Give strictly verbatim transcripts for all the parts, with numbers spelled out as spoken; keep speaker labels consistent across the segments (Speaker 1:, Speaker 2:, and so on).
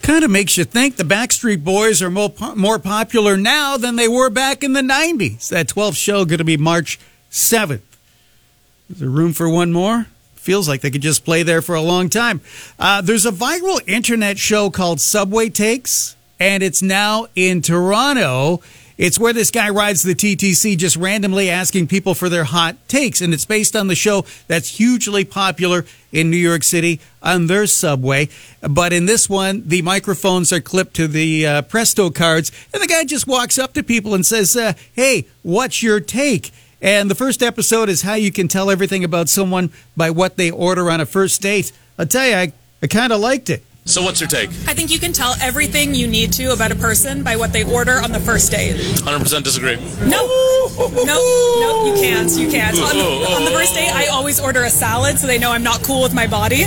Speaker 1: Kind of makes you think the Backstreet Boys are more, more popular now than they were back in the nineties. That twelfth show going to be March seventh. Is there room for one more? Feels like they could just play there for a long time. Uh, there's a viral internet show called Subway Takes, and it's now in Toronto. It's where this guy rides the T T C just randomly asking people for their hot takes. And it's based on the show that's hugely popular in New York City on their subway. But in this one, the microphones are clipped to the uh, Presto cards. And the guy just walks up to people and says, uh, hey, what's your take? And the first episode is how you can tell everything about someone by what they order on a first date. I'll tell you, I, I kind of liked it.
Speaker 2: So what's your take?
Speaker 3: I think you can tell everything you need to about a person by what they order on the first date.
Speaker 2: one hundred percent disagree.
Speaker 3: No. No, no, you can't. You can't. On the, on the first date, I always order a salad so they know I'm not cool with my body.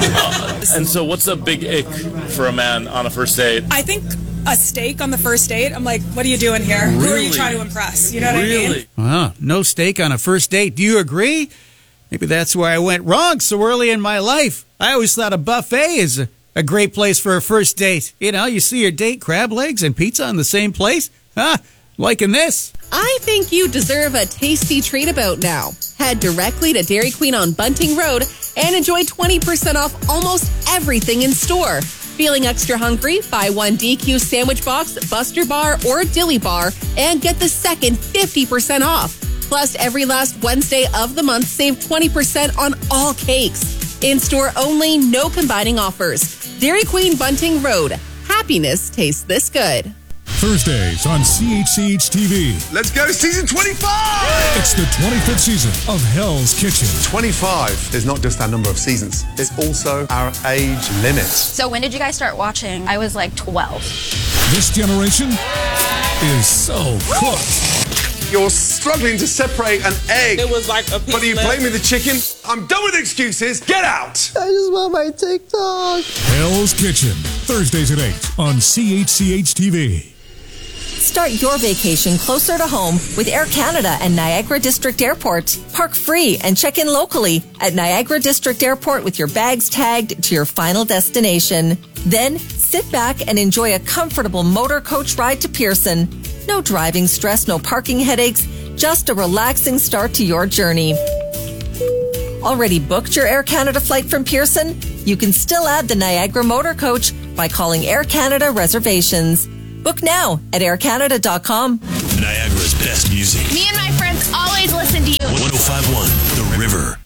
Speaker 2: Uh, and so what's a big ick for a man on a first date?
Speaker 3: I think a steak on the first date, I'm like, what are you doing here? Really? Who are you trying to impress? You know what really? I mean?
Speaker 1: Wow, no steak on a first date. Do you agree? Maybe that's where I went wrong so early in my life. I always thought a buffet is a A great place for a first date. You know, you see your date, crab legs and pizza in the same place. Huh? Liking this.
Speaker 4: I think you deserve a tasty treat about now. Head directly to Dairy Queen on Bunting Road and enjoy twenty percent off almost everything in store. Feeling extra hungry? Buy one D Q sandwich box, Buster Bar, or Dilly Bar and get the second fifty percent off. Plus, every last Wednesday of the month, save twenty percent on all cakes. In-store only, no combining offers. Dairy Queen Bunting Road. Happiness tastes this good.
Speaker 5: Thursdays on C H C H T V.
Speaker 6: Let's go, season twenty-five!
Speaker 5: It's the twenty-fifth season of Hell's Kitchen.
Speaker 6: twenty-five is not just our number of seasons, it's also our age limit.
Speaker 7: So when did you guys start watching? I was like twelve.
Speaker 5: This generation is so cooked.
Speaker 6: You're struggling to separate an egg.
Speaker 8: It was like a piece.
Speaker 6: But are you
Speaker 8: left.
Speaker 6: playing with the chicken? I'm done with excuses. Get out!
Speaker 9: I just want my TikTok.
Speaker 5: Hell's Kitchen. Thursdays at eight on C H C H T V.
Speaker 10: Start your vacation closer to home with Air Canada and Niagara District Airport. Park free and check in locally at Niagara District Airport with your bags tagged to your final destination. Then sit back and enjoy a comfortable motor coach ride to Pearson. No driving stress, no parking headaches, just a relaxing start to your journey. Already booked your Air Canada flight from Pearson? You can still add the Niagara Motor Coach by calling Air Canada Reservations. Book now at air canada dot com.
Speaker 11: Niagara's best music.
Speaker 7: Me and my friends always listen to you.
Speaker 11: one oh five point one The River.